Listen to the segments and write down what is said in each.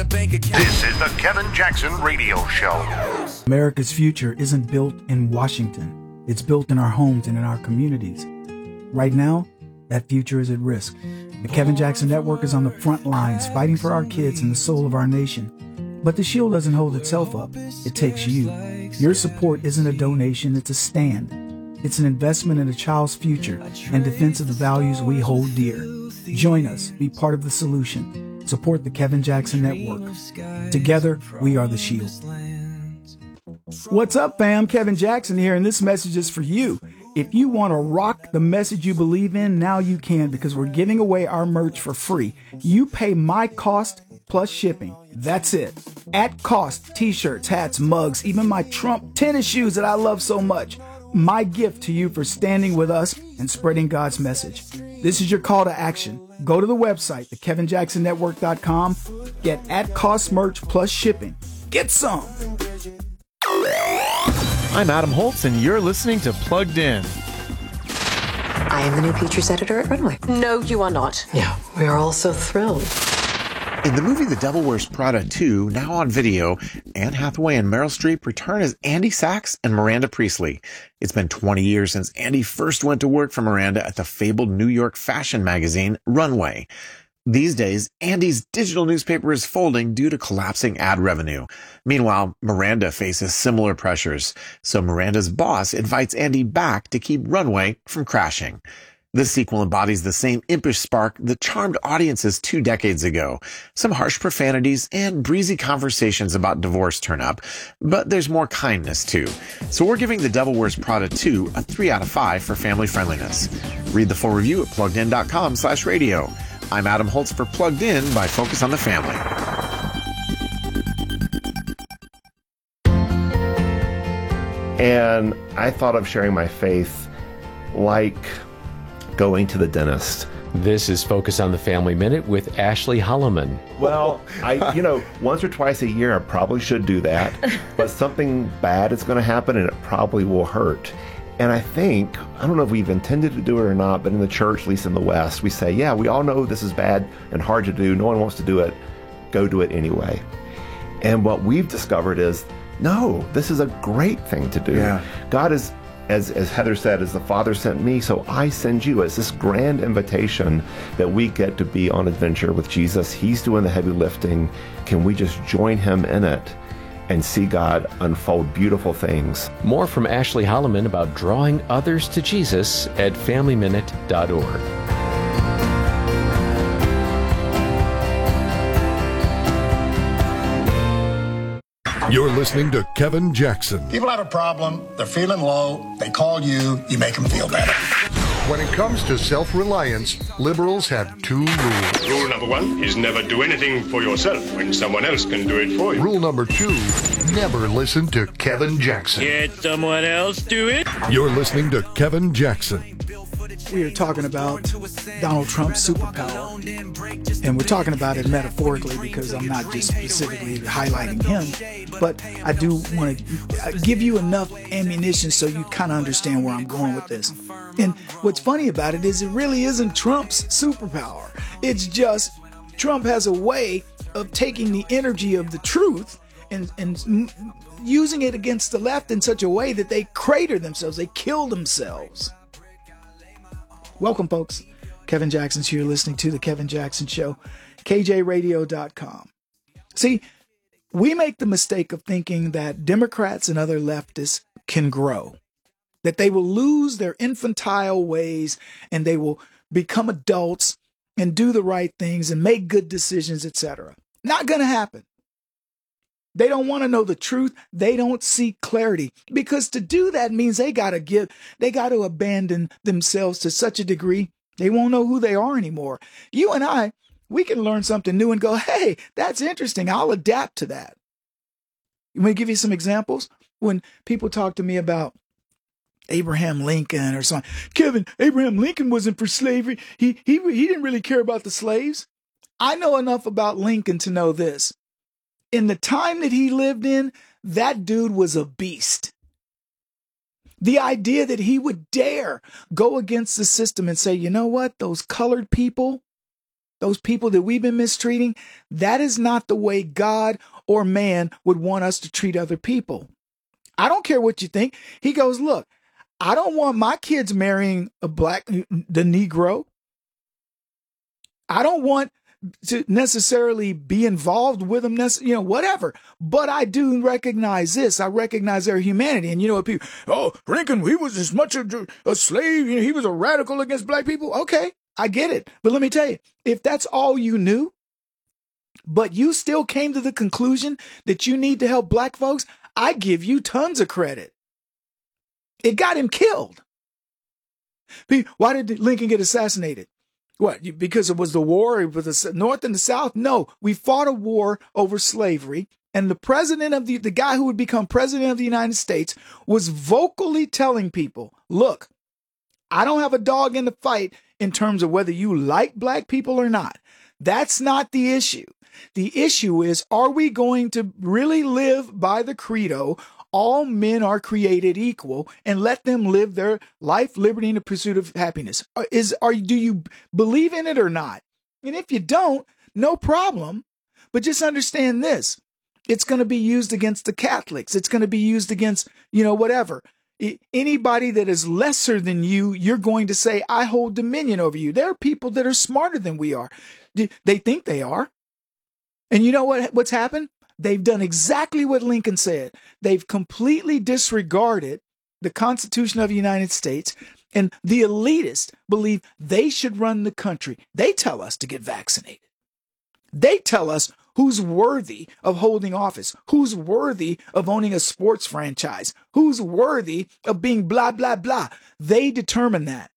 bank account. This is the Kevin Jackson Radio Show. America's future isn't built in Washington. It's built in our homes and in our communities. Right now, that future is at risk. The Kevin Jackson Network is on the front lines fighting for our kids and the soul of our nation. But the shield doesn't hold itself up. It takes you. Your support isn't a donation, it's a stand. It's an investment in a child's future and defense of the values we hold dear. Join us. Be part of the solution. Support the Kevin Jackson Network. Together, we are the shield. What's up, fam? Kevin Jackson here, and this message is for you. If you want to rock the message you believe in, now you can, because we're giving away our merch for free. You pay my cost plus shipping. That's it. At cost, t-shirts, hats, mugs, even my Trump tennis shoes that I love so much. My gift to you for standing with us and spreading God's message. This is your call to action. Go to the website, thekevinjacksonnetwork.com. Get at cost merch plus shipping. Get some. I'm Adam Holtz, and you're listening to Plugged In. I am the new Features Editor at Runway. No, you are not. Yeah, we are all so thrilled. In the movie The Devil Wears Prada 2, now on video, Anne Hathaway and Meryl Streep return as Andy Sachs and Miranda Priestley. It's been 20 years since Andy first went to work for Miranda at the fabled New York fashion magazine Runway. These days, Andy's digital newspaper is folding due to collapsing ad revenue. Meanwhile, Miranda faces similar pressures, so Miranda's boss invites Andy back to keep Runway from crashing. This sequel embodies the same impish spark that charmed audiences 2 decades ago. Some harsh profanities and breezy conversations about divorce turn up, but there's more kindness too. So we're giving The Devil Wears Prada 2 a 3 out of 5 for family friendliness. Read the full review at pluggedin.com/radio. I'm Adam Holtz for Plugged In by Focus on the Family. And I thought of sharing my faith like going to the dentist. This is Focus on the Family Minute with Ashley Holloman. Well, once or twice a year, I probably should do that, but something bad is going to happen and it probably will hurt. And I think, I don't know if we've intended to do it or not, but in the church, at least in the West, we say, yeah, we all know this is bad and hard to do. No one wants to do it. Go do it anyway. And what we've discovered is, no, this is a great thing to do. Yeah. God is, as Heather said, as the Father sent me, so I send you. It's this grand invitation that we get to be on adventure with Jesus. He's doing the heavy lifting. Can we just join him in it and see God unfold beautiful things? More from Ashley Holloman about drawing others to Jesus at FamilyMinute.org. You're listening to Kevin Jackson. People have a problem, they're feeling low, they call you, you make them feel better. When it comes to self-reliance, liberals have 2 rules. Rule number 1 is never do anything for yourself when someone else can do it for you. Rule number 2, never listen to Kevin Jackson. Let someone else do it. You're listening to Kevin Jackson. We are talking about Donald Trump's superpower, and we're talking about it metaphorically because I'm not just specifically highlighting him, but I do want to give you enough ammunition so you kind of understand where I'm going with this. And what's funny about it is it really isn't Trump's superpower. It's just Trump has a way of taking the energy of the truth and using it against the left in such a way that they crater themselves, they kill themselves. Welcome, folks. Kevin Jackson's here, listening to The Kevin Jackson Show, KJRadio.com. See, we make the mistake of thinking that Democrats and other leftists can grow, that they will lose their infantile ways and they will become adults and do the right things and make good decisions, etc. Not going to happen. They don't want to know the truth. They don't seek clarity, because to do that means they got to abandon themselves to such a degree they won't know who they are anymore. You and I, we can learn something new and go, hey, that's interesting. I'll adapt to that. Let me give you some examples. When people talk to me about Abraham Lincoln or something, Kevin, Abraham Lincoln wasn't for slavery. He didn't really care about the slaves. I know enough about Lincoln to know this. In the time that he lived in, that dude was a beast. The idea that he would dare go against the system and say, you know what, those colored people, those people that we've been mistreating, that is not the way God or man would want us to treat other people. I don't care what you think. He goes, look, I don't want my kids marrying the Negro. I don't want to necessarily be involved with them, whatever. But I do recognize this. I recognize their humanity. And you know what people, Lincoln, he was as much a slave. He was a radical against black people. Okay, I get it. But let me tell you, if that's all you knew, but you still came to the conclusion that you need to help black folks, I give you tons of credit. It got him killed. Why did Lincoln get assassinated? What, because it was the war with the North and the South? No, we fought a war over slavery. And the president of the guy who would become president of the United States was vocally telling people, look, I don't have a dog in the fight in terms of whether you like black people or not. That's not the issue. The issue is, are we going to really live by the credo, all men are created equal, and let them live their life, liberty, and the pursuit of happiness? Do you believe in it or not? And if you don't, no problem. But just understand this. It's going to be used against the Catholics. It's going to be used against, whatever. Anybody that is lesser than you, you're going to say, I hold dominion over you. There are people that are smarter than we are. They think they are. And you know what's happened? They've done exactly what Lincoln said. They've completely disregarded the Constitution of the United States, and the elitists believe they should run the country. They tell us to get vaccinated. They tell us who's worthy of holding office, who's worthy of owning a sports franchise, who's worthy of being blah, blah, blah. They determine that.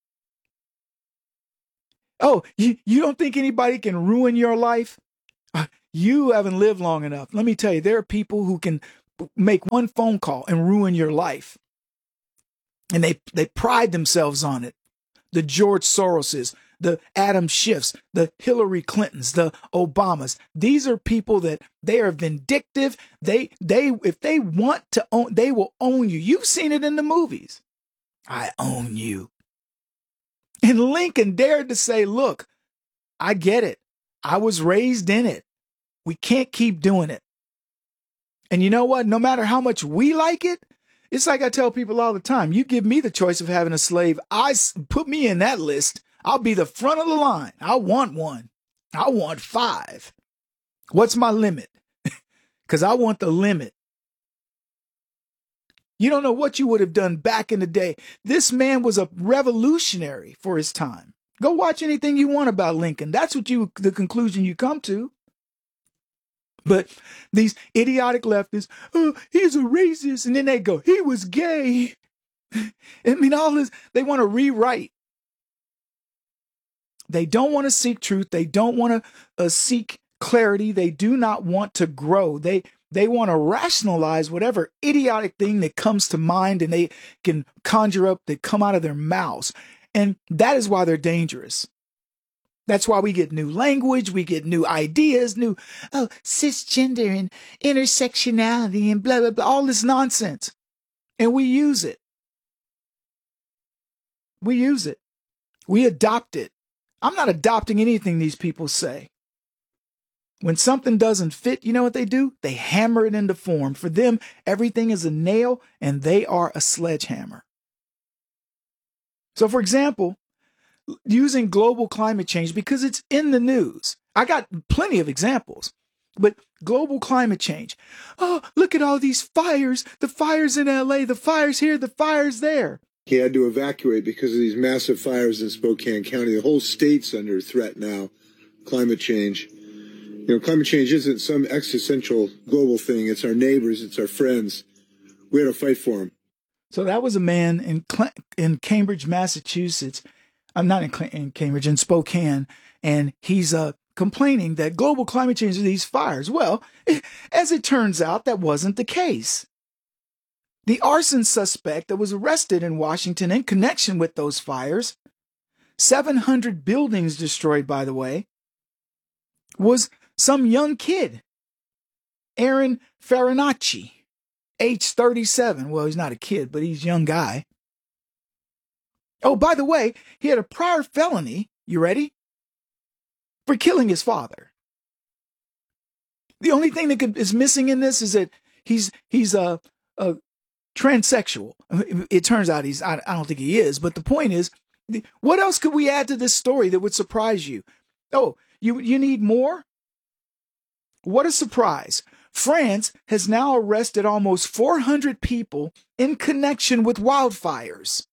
Oh, you don't think anybody can ruin your life? You haven't lived long enough. Let me tell you, there are people who can make one phone call and ruin your life. And they pride themselves on it. The George Soroses, the Adam Schiffs, the Hillary Clintons, the Obamas. These are people that they are vindictive. If they want to own, they will own you. You've seen it in the movies. I own you. And Lincoln dared to say, look, I get it. I was raised in it. We can't keep doing it. And you know what? No matter how much we like it, it's like I tell people all the time, you give me the choice of having a slave, put me in that list. I'll be the front of the line. I want one. I want 5. What's my limit? Because I want the limit. You don't know what you would have done back in the day. This man was a revolutionary for his time. Go watch anything you want about Lincoln. That's the conclusion you come to. But these idiotic leftists, he's a racist. And then they go, he was gay. I mean, all this, they want to rewrite. They don't want to seek truth. They don't want to seek clarity. They do not want to grow. They want to rationalize whatever idiotic thing that comes to mind and they can conjure up that come out of their mouths. And that is why they're dangerous. That's why we get new language, we get new ideas, cisgender and intersectionality and blah, blah, blah, all this nonsense. And we use it. We use it. We adopt it. I'm not adopting anything these people say. When something doesn't fit, you know what they do? They hammer it into form. For them, everything is a nail and they are a sledgehammer. So, for example, using global climate change, because it's in the news. I got plenty of examples, but global climate change. Oh, look at all these fires, the fires in LA, the fires here, the fires there. He had to evacuate because of these massive fires in Spokane County. The whole state's under threat now. Climate change. Climate change isn't some existential global thing. It's our neighbors. It's our friends. We had to fight for them. So that was a man in Cambridge, Massachusetts. I'm not in Cambridge, in Spokane, and he's complaining that global climate change are these fires. Well, as it turns out, that wasn't the case. The arson suspect that was arrested in Washington in connection with those fires, 700 buildings destroyed, by the way, was some young kid, Aaron Farinacci, age 37. Well, he's not a kid, but he's a young guy. Oh, by the way, he had a prior felony. You ready? for killing his father. The only thing that is missing in this is that he's a transsexual. It turns out I don't think he is, but the point is, what else could we add to this story that would surprise you? Oh, you need more? What a surprise. France has now arrested almost 400 people in connection with wildfires.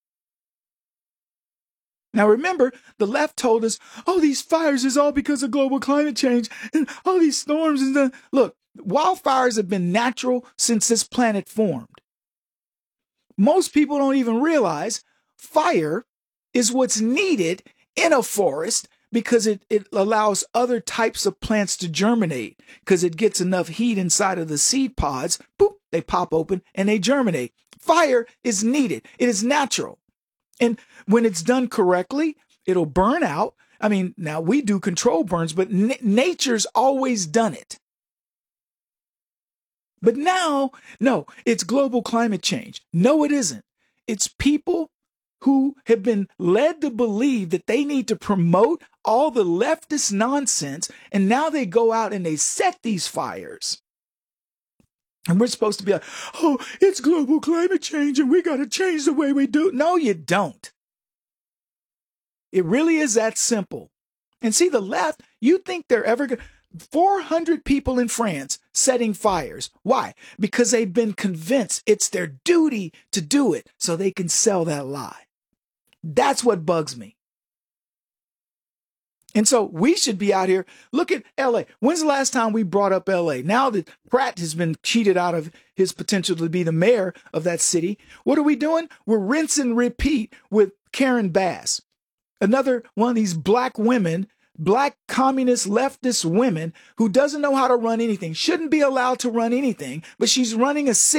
Now remember, the left told us, oh, these fires is all because of global climate change and all these storms. Look, wildfires have been natural since this planet formed. Most people don't even realize fire is what's needed in a forest because it allows other types of plants to germinate because it gets enough heat inside of the seed pods. Boop, they pop open and they germinate. Fire is needed. It is natural. And when it's done correctly, it'll burn out. I mean, now we do control burns, but nature's always done it. But now, no, it's global climate change. No, it isn't. It's people who have been led to believe that they need to promote all the leftist nonsense, and now they go out and they set these fires. And we're supposed to be like, oh, it's global climate change and we got to change the way we do. No, you don't. It really is that simple. And see, the left, you think they're ever going to... 400 people in France setting fires. Why? Because they've been convinced it's their duty to do it so they can sell that lie. That's what bugs me. And so we should be out here. Look at L.A. When's the last time we brought up L.A.? Now that Pratt has been cheated out of his potential to be the mayor of that city, what are we doing? We're rinse and repeat with Karen Bass, another one of these black women, black communist leftist women who doesn't know how to run anything, shouldn't be allowed to run anything, but she's running a city.